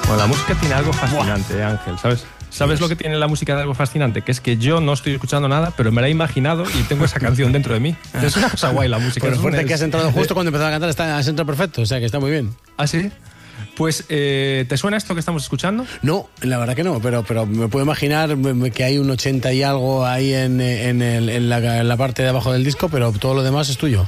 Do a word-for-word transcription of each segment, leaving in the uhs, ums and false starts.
Bueno, la música tiene algo fascinante, ¿eh, Ángel? ¿Sabes? ¿Sabes lo que tiene la música de algo fascinante? Que es que yo no estoy escuchando nada, pero me la he imaginado y tengo esa canción dentro de mí. Es una cosa guay la música. Por Es suerte una- que has entrado justo cuando empezaba a cantar, está, has entrado perfecto, o sea que está muy bien. ¿Ah, sí? Pues, eh, ¿te suena esto que estamos escuchando? No, la verdad que no, pero, pero me puedo imaginar que hay un ochenta y algo ahí en, en, el- en la, en la parte de abajo del disco, pero todo lo demás es tuyo.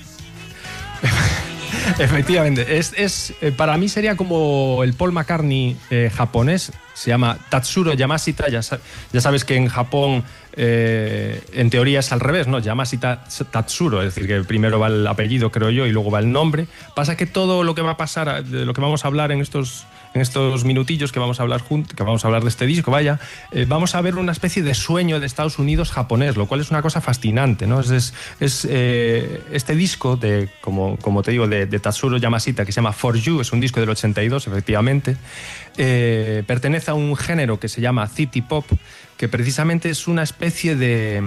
Efectivamente, es, es, eh, para mí sería como el Paul McCartney eh, japonés, se llama Tatsuro Yamashita, ya, sa- ya sabes que en Japón eh, en teoría es al revés, ¿no? Yamashita Tatsuro, es decir, que primero va el apellido, creo yo, y luego va el nombre. Pasa que todo lo que va a pasar, de lo que vamos a hablar en estos, en estos minutillos que vamos a hablar juntos, que vamos a hablar de este disco, vaya, eh, vamos a ver una especie de sueño de Estados Unidos japonés, lo cual es una cosa fascinante, ¿no? Es, es, es, eh, este disco de, como, como te digo, de, de Tatsuro Yamashita, que se llama For You, es un disco del ochenta y dos, efectivamente, eh, pertenece a un género que se llama City Pop, que precisamente es una especie de,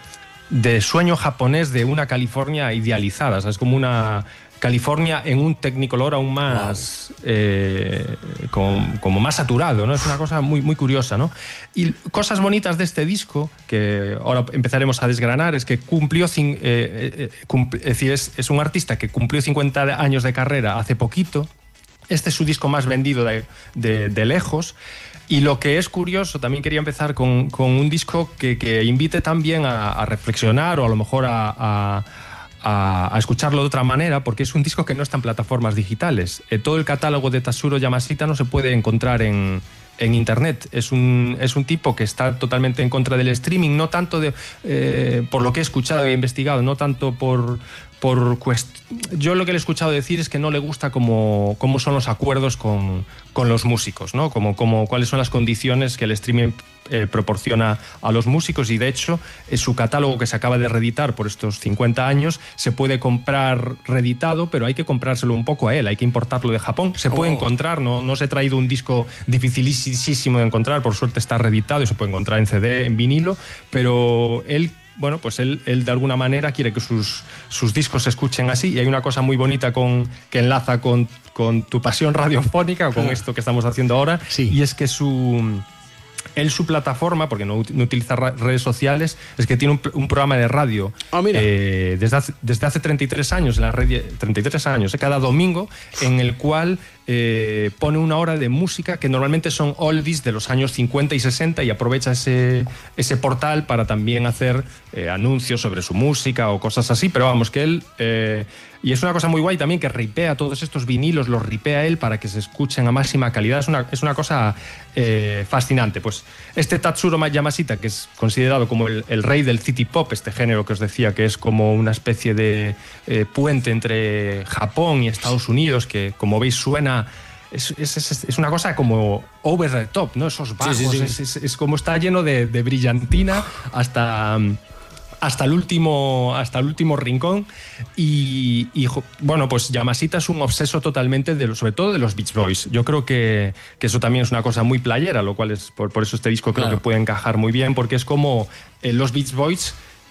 de sueño japonés de una California idealizada, o sea, es como una California en un Technicolor aún más, wow. eh, como, como más saturado, ¿no? Es una cosa muy, muy curiosa, ¿no? Y cosas bonitas de este disco, que ahora empezaremos a desgranar, es que cumplió, eh, eh, cumpl- es decir, es, es un artista que cumplió cincuenta años de carrera hace poquito. Este es su disco más vendido de, de, de lejos. Y lo que es curioso, también quería empezar con, con un disco que, que invite también a, a reflexionar o a lo mejor a, a, a, a escucharlo de otra manera, porque es un disco que no está en plataformas digitales. Eh, todo el catálogo de Tatsuro Yamashita no se puede encontrar en, en internet. Es un, es un tipo que está totalmente en contra del streaming, no tanto de, eh, por lo que he escuchado e investigado, no tanto por... Por cuest... Yo lo que le he escuchado decir es que no le gusta cómo, cómo son los acuerdos con, con los músicos, ¿no? Como, como, cuáles son las condiciones que el streaming eh, proporciona a los músicos, y de hecho eh, su catálogo, que se acaba de reeditar por estos cincuenta años, se puede comprar reeditado, pero hay que comprárselo un poco a él, hay que importarlo de Japón. Se puede oh. encontrar, no, no os he traído un disco dificilísimo de encontrar, por suerte está reeditado y se puede encontrar en C D, en vinilo, pero él Bueno, pues él, él de alguna manera quiere que sus, sus discos se escuchen así, y hay una cosa muy bonita con, que enlaza con, con tu pasión radiofónica, o con esto que estamos haciendo ahora, sí. Y es que su... Él, su plataforma, porque no, no utiliza redes sociales, es que tiene un, un programa de radio oh, mira. Eh, desde, hace, desde hace treinta y tres años, en la red, treinta y tres años, eh, cada domingo, en el cual eh, pone una hora de música que normalmente son oldies de los años cincuenta y sesenta, y aprovecha ese, ese portal para también hacer eh, anuncios sobre su música o cosas así, pero vamos, que él... Eh, y es una cosa muy guay también, que ripea todos estos vinilos, los ripea él para que se escuchen a máxima calidad. Es una, es una cosa eh, fascinante. Pues este Tatsuro Yamashita, que es considerado como el, el rey del city pop, este género que os decía, que es como una especie de eh, puente entre Japón y Estados Unidos, que como veis suena... Es, es, es, es una cosa como over the top, ¿no? Esos bajos, sí, sí, sí. Es, es, es como está lleno de, de brillantina hasta... hasta el último hasta el último rincón, y, y bueno, pues Yamashita es un obseso totalmente de los, sobre todo de los Beach Boys. Yo creo que, que eso también es una cosa muy playera, lo cual es por, por eso este disco creo claro. que puede encajar muy bien, porque es como eh, los Beach Boys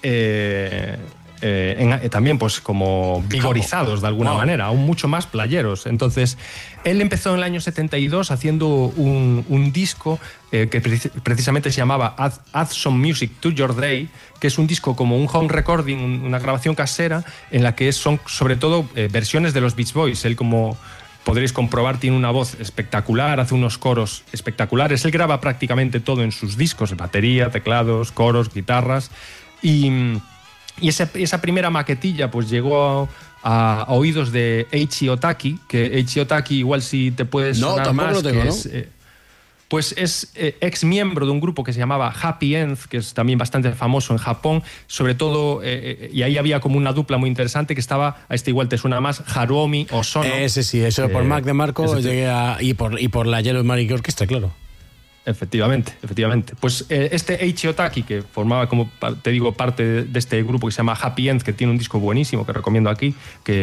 eh, eh, en, eh, también pues como vigorizados de alguna wow. manera, aún mucho más playeros. Entonces él empezó en el año setenta y dos haciendo un, un disco eh, que pre- precisamente se llamaba Add, Add Some Music to Your Day, que es un disco como un home recording, una grabación casera, en la que son sobre todo eh, versiones de los Beach Boys. Él, como podréis comprobar, tiene una voz espectacular, hace unos coros espectaculares. Él graba prácticamente todo en sus discos, batería, teclados, coros, guitarras, y, y ese, esa primera maquetilla pues llegó a, a oídos de Eiichi Otaki, que Eiichi Otaki igual si te puedes no, sonar tampoco más, lo tengo, que ¿no? es, eh, pues es eh, ex miembro de un grupo que se llamaba Happy End, que es también bastante famoso en Japón, sobre todo, eh, y ahí había como una dupla muy interesante que estaba, a este igual te suena más, Haruomi Osono. Ese sí, eso eh, por Mac de Marco llegué a, y, por, y por la Yellow Maric Orchestra, claro. Efectivamente, efectivamente. Pues eh, este Eiichi Otaki, que formaba, como te digo, parte de este grupo que se llama Happy End, que tiene un disco buenísimo que recomiendo aquí, que